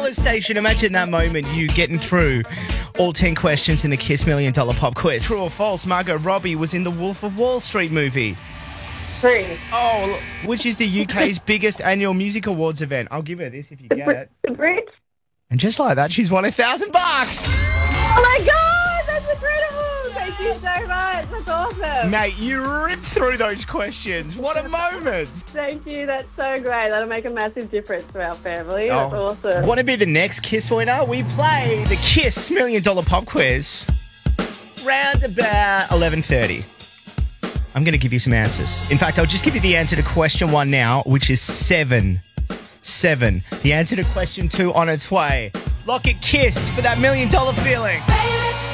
Station. Imagine that moment, you getting through all 10 questions in the Kiss $1 Million Pop Quiz. True or false, Margot Robbie was in the Wolf of Wall Street movie? True. Oh, which is the UK's biggest annual music awards event? I'll give her this if you get it. The bridge? And just like that, she's won $1,000. Oh my God, that's incredible. Thank you so much. That's awesome. Mate, you ripped through those questions. What a moment. Thank you. That's so great. That'll make a massive difference to our family. That's awesome. Want to be the next Kiss winner? We play the Kiss $1 Million Pop Quiz round about 11:30. I'm going to give you some answers. In fact, I'll just give you the answer to question 1 now, which is 7. 7. The answer to question 2 on its way. Lock it, Kiss, for that $1 million feeling.